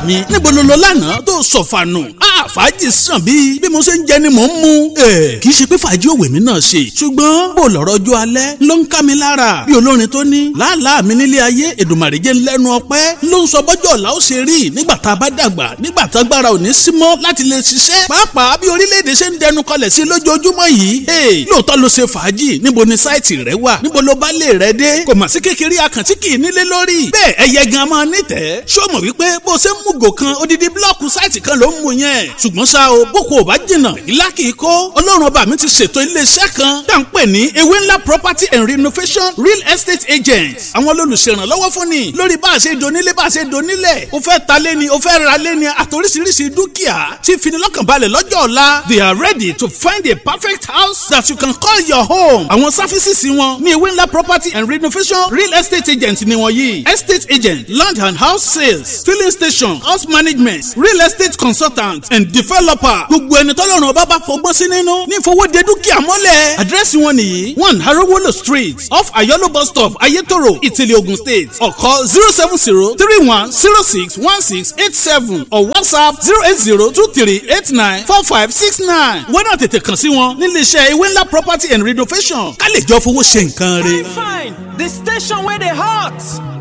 mi níbo ló lọ lánàá tó sọ̀fànù. Fàájì sàn bí mo ṣe ń jẹ ni mò ń mu. Kì í ṣe pé fàájì òwe mi náà ṣe ṣùgbọ́n bó lọ́rọ̀ ọjọ́ alẹ́ ló ń ká mi lára bí olórin tó ní làálàá mi nílé ayé Èdùmàrè jẹ́ ńlẹ́nu ọpẹ́ ló ń sọ bọ́jọ́ ọ̀la ó ṣe rí nígbà tá a bá dàgbà nígbà tá agbára ò ní sí mọ́ láti lè ṣiṣẹ́ pàápàá bí orílẹ̀-èdè ṣe ń dẹnu kọlẹ̀ sí lójoojúmọ́ yìí. Lóòótọ́ ló ṣe fàájì níbo ni sáìtì rẹ wà níbo ló bá lè rẹ dé kò mà sí kékeré àkàntí kì í nílé lórí bẹ́ẹ̀ ẹyẹ gan máa nítẹ̀ẹ́ ṣó mọ̀ wípé bó ṣe ń mú gò kan odidi blọ́ọ̀kù sáìtì kan ló ń mu yẹn ṣùgbọ́n ṣá o boko ò bá jìnnà ìlà kì í kó Ọlọ́run ọba mi ti ṣètò iléeṣẹ́ kan tá à ń pè ní ewé ńlá property and renovation real estate agents àwọn olùṣèrànlọ́wọ́ fún ni lórí bá a ṣe donílé bá a ṣe donílẹ̀ o fẹ́ ta lé ni o fẹ́ ra lé ni àtòríṣiríṣi dúkìá tí finilọ́kànbalẹ̀ lọ́jọ́ ọ̀la they are ready to find a perfect house that you can call your home. àwọn sáfísìsì wọn ní ewé ńlá property and renovation real estate agent ni wọ́n yìí estate agent land and house sales filling station house management real estate consultant and developer gbogbo ẹni tọ́lọ́run ọba bá fọgbọ́n sí nínú ní ìfowóde dúkìá mọ́lẹ̀. àdírẹ́sì wọn nìyí 1 Harowolo street off Ayolo bus stop Ayetoro Ìtìlẹ̀ Ogun State or call 07031061687 or WhatsApp 08023894569. wọ́n náà tètè kàn sí wọn nílé iṣẹ́ ewé ńlá property and renovation ká lè jọ fowó ṣe nǹkan rẹ̀. Fine, the station where they hot.